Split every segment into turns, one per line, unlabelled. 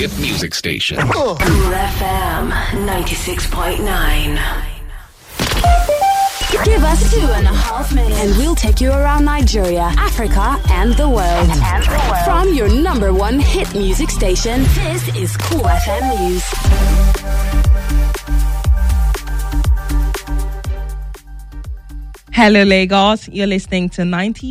hit music station.
Cool FM 96.9.
Give us 2.5 minutes and we'll take you around Nigeria, Africa, and the world. From your number one hit music station, this is Cool FM News.
Hello, Lagos. You're listening to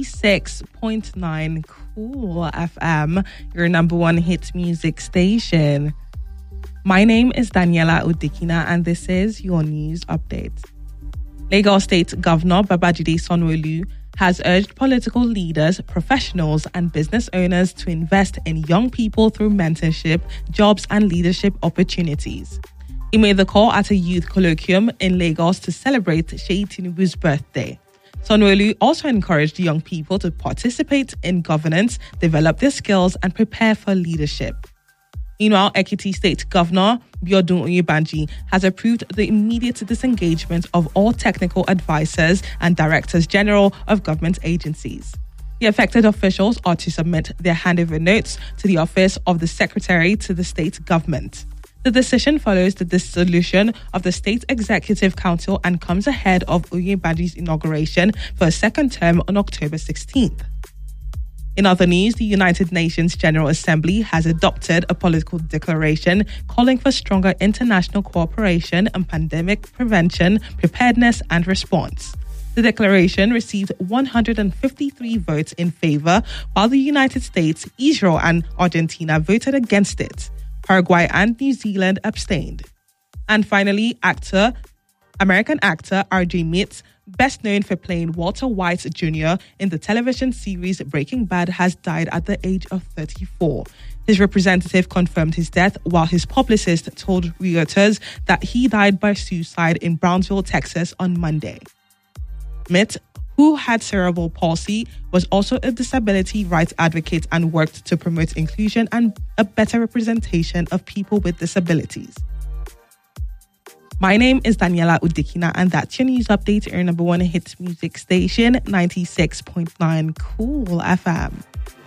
96.9 Cool FM, your number one hit music station. My name is Daniela Udikina, and this is your news update. Lagos State Governor Babajide Sanwo-Olu has urged political leaders, professionals, and business owners to invest in young people through mentorship, jobs, and leadership opportunities. He made the call at a youth colloquium in Lagos to celebrate Seyi Tinubu's birthday. Sanwo-Olu also encouraged young people to participate in governance, develop their skills, and prepare for leadership. Meanwhile, Ekiti State Governor Biodun Oyebanji has approved the immediate disengagement of all technical advisors and directors general of government agencies. The affected officials are to submit their handover notes to the office of the secretary to the state government. The decision follows the dissolution of the State Executive Council and comes ahead of Oyebanji's inauguration for a second term on October 16th. In other news, the United Nations General Assembly has adopted a political declaration calling for stronger international cooperation on pandemic prevention, preparedness, and response. The declaration received 153 votes in favor, while the United States, Israel, and Argentina voted against it. Paraguay and New Zealand abstained. And finally, American actor R.J. Mitz, best known for playing Walter White Jr. in the television series Breaking Bad, has died at the age of 34. His representative confirmed his death, while his publicist told Reuters that he died by suicide in Brownsville, Texas on Monday. Mitz, who had cerebral palsy, was also a disability rights advocate and worked to promote inclusion and a better representation of people with disabilities. My name is Daniela Udikina, and that's your news update, your number one hit music station, 96.9 Cool FM.